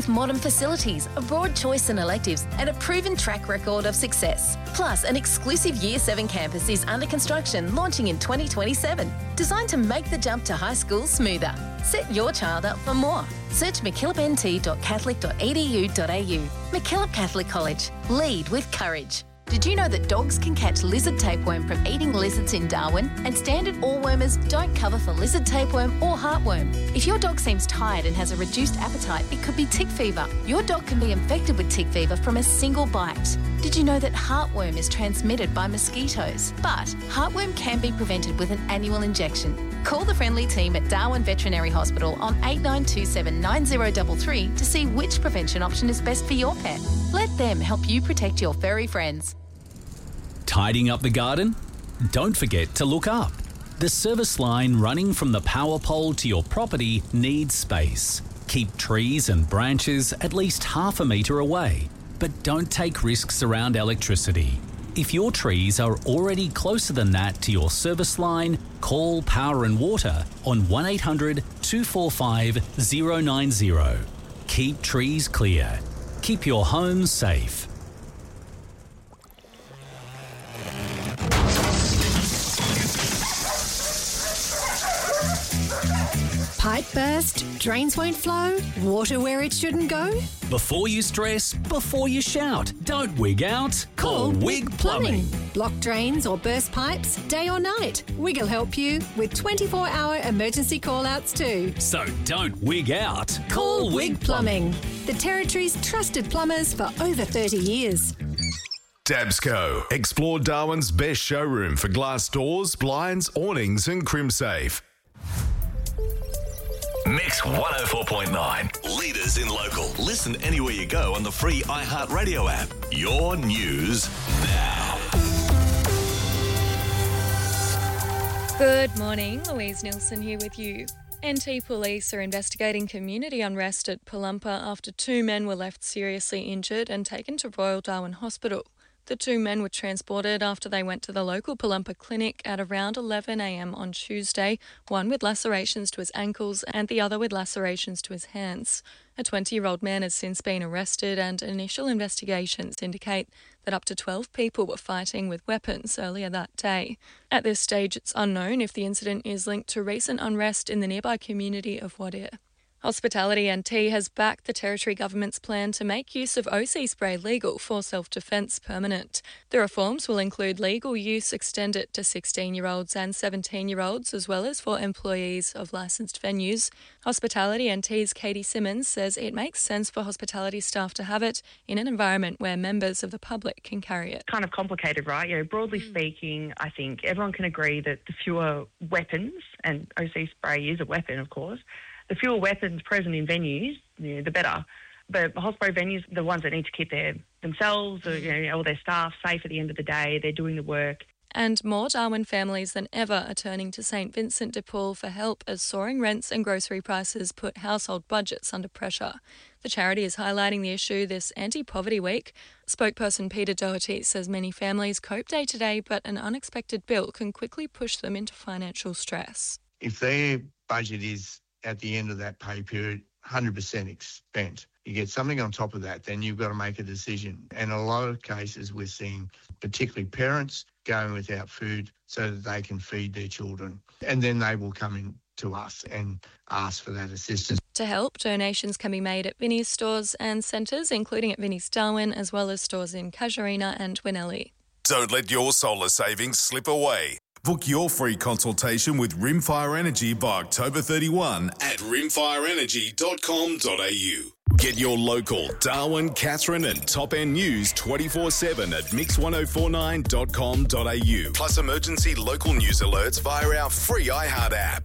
Modern facilities, a broad choice in electives, and a proven track record of success. Plus, an exclusive Year 7 campus is under construction, launching in 2027. Designed to make the jump to high school smoother. Set your child up for more. Search mckillopnt.catholic.edu.au. MacKillop Catholic College. Lead with courage. Did you know that dogs can catch lizard tapeworm from eating lizards in Darwin? And standard all-wormers don't cover for lizard tapeworm or heartworm. If your dog seems tired and has a reduced appetite, it could be tick fever. Your dog can be infected with tick fever from a single bite. Did you know that heartworm is transmitted by mosquitoes? But heartworm can be prevented with an annual injection. Call the friendly team at Darwin Veterinary Hospital on 8927 9033 to see which prevention option is best for your pet. Let them help you protect your furry friends. Tidying up the garden? Don't forget to look up. The service line running from the power pole to your property needs space. Keep trees and branches at least half a metre away, but don't take risks around electricity. If your trees are already closer than that to your service line, call Power and Water on 1800 245 090. Keep trees clear. Keep your home safe. Pipe burst, drains won't flow, water where it shouldn't go? Before you stress, before you shout, don't wig out. Call Wig Plumbing. Blocked drains or burst pipes, day or night. Wig'll help you with 24-hour emergency call-outs too. So don't wig out. Call Wig Plumbing. The Territory's trusted plumbers for over 30 years. Dabsco. Explore Darwin's best showroom for glass doors, blinds, awnings and CrimSafe. Mix 104.9. Leaders in local. Listen anywhere you go on the free iHeartRadio app. Your news now. Good morning, Louise Nilsson here with you. NT Police are investigating community unrest at Palumpa after two men were left seriously injured and taken to Royal Darwin Hospital. The two men were transported after they went to the local Palumpa clinic at around 11 a.m. on Tuesday, one with lacerations to his ankles and the other with lacerations to his hands. A 20-year-old man has since been arrested, and initial investigations indicate that up to 12 people were fighting with weapons earlier that day. At this stage, it's unknown if the incident is linked to recent unrest in the nearby community of Wadeye. Hospitality NT has backed the Territory Government's plan to make use of OC spray legal for self-defence permanent. The reforms will include legal use extended to 16-year-olds and 17-year-olds, as well as for employees of licensed venues. Hospitality NT's Katie Simmons says it makes sense for hospitality staff to have it in an environment where members of the public can carry it. Kind of complicated, right? Broadly speaking, I think everyone can agree that the fewer weapons, and OC spray is a weapon, of course, the fewer weapons present in venues, the better. But hospo venues, the ones that need to keep themselves or, all their staff safe at the end of the day, they're doing the work. And more Darwin families than ever are turning to St Vincent de Paul for help as soaring rents and grocery prices put household budgets under pressure. The charity is highlighting the issue this Anti-Poverty Week. Spokesperson Peter Doherty says many families cope day to day, but an unexpected bill can quickly push them into financial stress. If their budget is at the end of that pay period 100% spent, you get something on top of that, then you've got to make a decision. And in a lot of cases, we're seeing particularly parents going without food so that they can feed their children. And then they will come in to us and ask for that assistance. To help, donations can be made at Vinnie's stores and centres, including at Vinnie's Darwin, as well as stores in Casuarina and Winelli. Don't let your solar savings slip away. Book your free consultation with Rimfire Energy by October 31 at rimfireenergy.com.au. Get your local Darwin, Katherine and Top End news 24/7 at mix1049.com.au. Plus emergency local news alerts via our free iHeart app.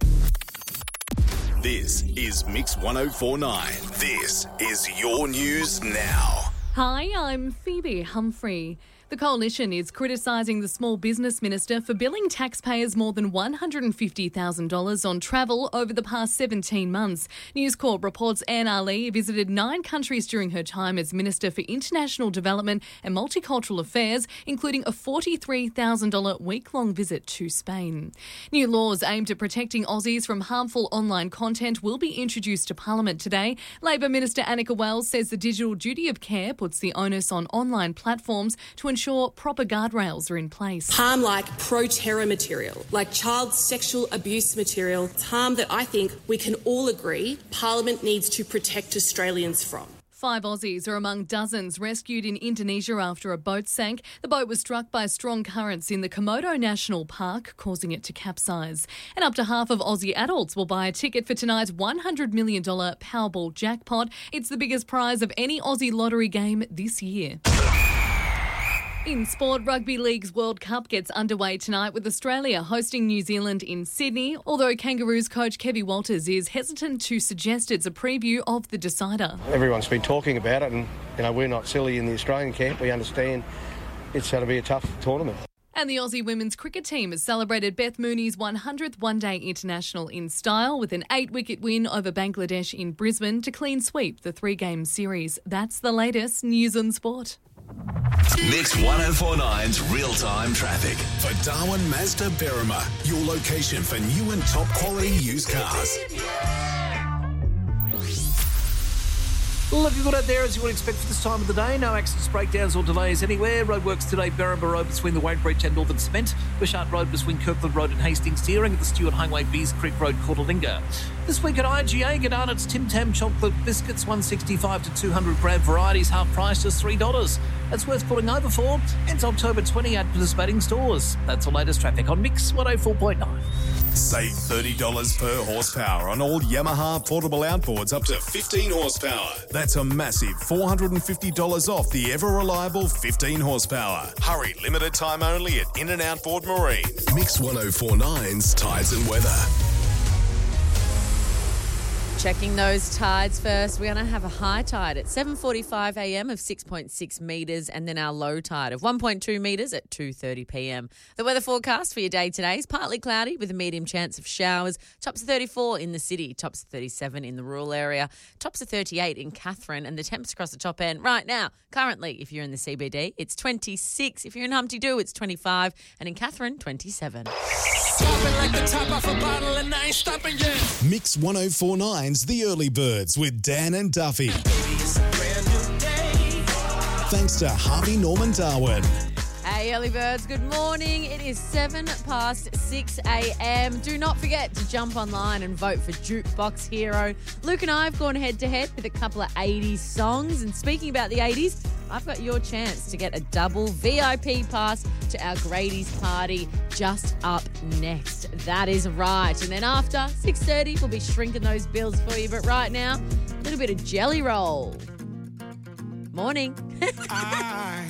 This is Mix 1049. This is your news now. Hi, I'm Phoebe Humphrey. The coalition is criticising the small business minister for billing taxpayers more than $150,000 on travel over the past 17 months. News Corp reports Anne Ali visited 9 countries during her time as Minister for International Development and Multicultural Affairs, including a $43,000 week-long visit to Spain. New laws aimed at protecting Aussies from harmful online content will be introduced to Parliament today. Labor Minister Annika Wells says the digital duty of care puts the onus on online platforms to ensure proper guardrails are in place. Harm like pro-terror material, like child sexual abuse material, it's harm that I think we can all agree Parliament needs to protect Australians from. 5 Aussies are among dozens rescued in Indonesia after a boat sank. The boat was struck by strong currents in the Komodo National Park, causing it to capsize. And up to half of Aussie adults will buy a ticket for tonight's $100 million Powerball jackpot. It's the biggest prize of any Aussie lottery game this year. In sport, Rugby League's World Cup gets underway tonight with Australia hosting New Zealand in Sydney, although Kangaroos coach Kevin Walters is hesitant to suggest it's a preview of the decider. Everyone's been talking about it and, we're not silly in the Australian camp. We understand it's going to be a tough tournament. And the Aussie women's cricket team has celebrated Beth Mooney's 100th one-day international in style with an 8-wicket win over Bangladesh in Brisbane to clean sweep the 3-game series. That's the latest news on sport. Mix 104.9's real-time traffic. For Darwin Mazda Berrima, your location for new and top quality used cars. Looking good out there as you would expect for this time of the day. No accidents, breakdowns or delays anywhere. Roadworks today, Berrima Road between the Wayne Bridge and Northern Cement. Wishart Road between Kirkland Road and Hastings Steering at the Stewart Highway, Bees Creek Road, Courtalinga. This week at IGA, get Arnott's Tim Tam chocolate biscuits, 165 to 200 gram varieties, half price, just $3. That's worth pulling over for. Ends October 20 at participating stores. That's the latest traffic on Mix 104.9. Save $30 per horsepower on all Yamaha portable outboards up to 15 horsepower. That's a massive $450 off the ever-reliable 15 horsepower. Hurry, limited time only at In and Outboard Marine. Mix 104.9's Tides and Weather. Checking those tides first. We're going to have a high tide at 7:45 a.m. of 6.6 metres and then our low tide of 1.2 metres at 2:30 p.m. The weather forecast for your day today is partly cloudy with a medium chance of showers. Tops of 34 in the city, tops of 37 in the rural area, tops of 38 in Katherine, and the temps across the top end right now. Currently, if you're in the CBD, it's 26. If you're in Humpty Doo, it's 25, and in Katherine, 27. Like the top off a bottle and I ain't stopping yet. Mix 104.9's The Early Birds with Dan and Duffy. Thanks to Harvey Norman Darwin. Hey, early birds, good morning. It is 6:07 a.m. Do not forget to jump online and vote for Jukebox Hero. Luke and I have gone head-to-head with a couple of 80s songs. And speaking about the 80s, I've got your chance to get a double VIP pass to our Grady's party just up next. That is right. And then after 6:30, we'll be shrinking those bills for you. But right now, a little bit of Jelly Roll. Morning.